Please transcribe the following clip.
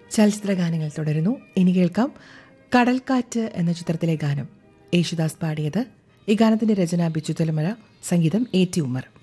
ചലച്ചിത്ര ഗാനങ്ങൾ തുടരുന്നു. ഇനി കേൾക്കാം കടൽക്കാറ്റ് എന്ന ചിത്രത്തിലെ ഗാനം. യേശുദാസ് പാടിയത്. ഈ ഗാനത്തിന്റെ രചന ബിച്ചു തലമല, സംഗീതം A.T. ഉമ്മർ.